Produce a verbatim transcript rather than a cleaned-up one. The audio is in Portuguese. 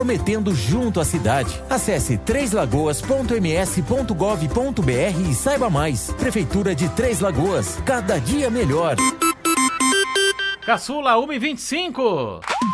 Prometendo junto à cidade. Acesse três lagoas ponto m s ponto gov ponto b r e saiba mais. Prefeitura de Três Lagoas, cada dia melhor. Caçula, uma e vinte e cinco.